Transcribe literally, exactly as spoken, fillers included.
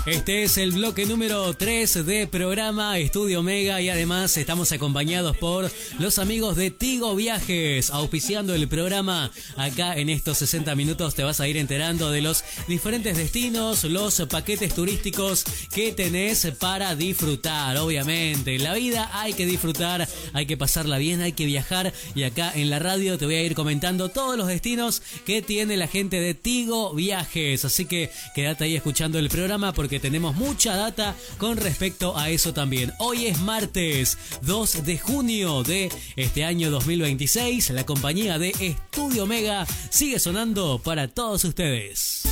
Este es el bloque número tres de programa Estudio Mega y además estamos acompañados por los amigos de Tigo Viajes, auspiciando el programa. Acá en estos sesenta minutos te vas a ir enterando de los diferentes destinos, los paquetes turísticos que tenés para disfrutar. Obviamente, la vida hay que disfrutar, hay que pasarla bien, hay que viajar y acá en la radio te voy a ir comentando todos los destinos que tiene la gente de Tigo Viajes. Así que quédate ahí escuchando el programa porque tenemos mucha data con respecto a eso también. Hoy es martes dos de junio de este año dos mil veintiséis. La compañía de Estudio Mega sigue sonando para todos ustedes.